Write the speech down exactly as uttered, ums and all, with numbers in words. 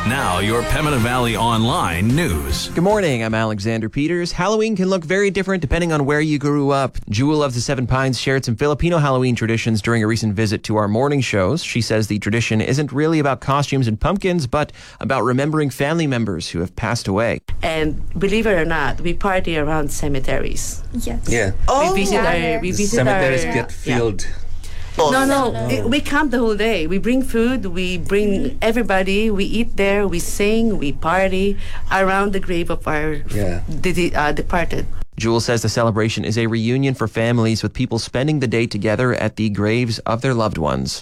Now, your Pembina Valley Online news. Good morning, I'm Alexander Peters. Halloween can look very different depending on where you grew up. Jewel of the Seven Pines shared some Filipino Halloween traditions during a recent visit to our morning shows. She says the tradition isn't really about costumes and pumpkins, but about remembering family members who have passed away. And believe it or not, we party around cemeteries. Yes. Yeah. we visit yeah. our, we The visit cemeteries our, get filled. Yeah. No, no, no. We camp the whole day. We bring food, we bring everybody, we eat there, we sing, we party around the grave of our Yeah. de- uh, departed. Jewel says the celebration is a reunion for families with people spending the day together at the graves of their loved ones.